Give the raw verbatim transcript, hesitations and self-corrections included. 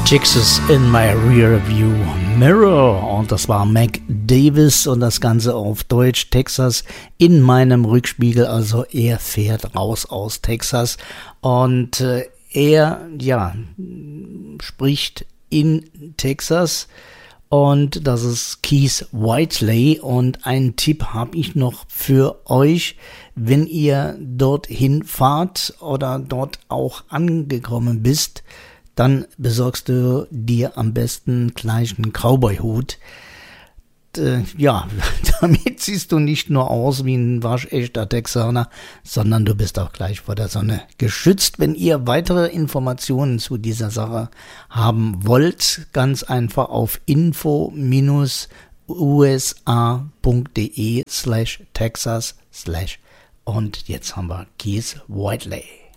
Texas in my rear view mirror, und das war Mac Davis und das Ganze auf Deutsch, Texas in meinem Rückspiegel, also er fährt raus aus Texas und äh, er, ja, spricht in Texas und das ist Keith Whiteley, und einen Tipp habe ich noch für euch, wenn ihr dorthin fahrt oder dort auch angekommen bist, dann besorgst du dir am besten gleich einen Cowboy-Hut. Äh, ja, damit siehst du nicht nur aus wie ein waschechter Texaner, sondern du bist auch gleich vor der Sonne geschützt. Wenn ihr weitere Informationen zu dieser Sache haben wollt, ganz einfach auf info-usa.de slash Texas slash und jetzt haben wir Keith Whiteley.